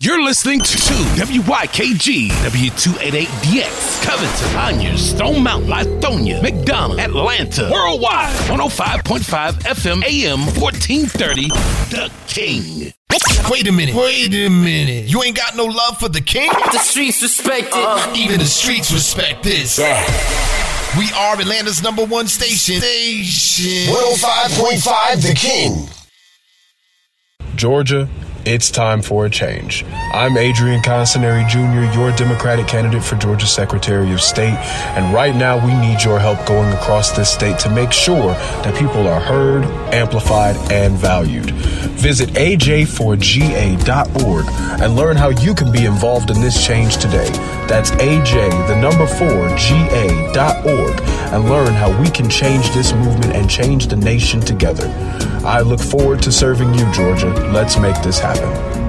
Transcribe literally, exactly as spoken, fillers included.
You're listening to W Y K G, W two eighty-eight D X, Covington, Conyers, Stone Mountain, Lithonia, McDonough, Atlanta, Worldwide, one oh five point five F M, A M, fourteen thirty, The King. Wait a minute, wait a minute. You ain't got no love for the King? The streets respect it. Uh, even the streets respect this. Yeah. We are Atlanta's number one station. Station. one oh five point five The King. Georgia, it's time for a change. I'm Adrian Consinari Junior, your Democratic candidate for Georgia Secretary of State, and right now we need your help going across this state to make sure that people are heard, amplified, and valued. Visit A J four G A dot org and learn how you can be involved in this change today. That's A J, the number four, G A dot org, and learn how we can change this movement and change the nation together. I look forward to serving you, Georgia. Let's make this happen.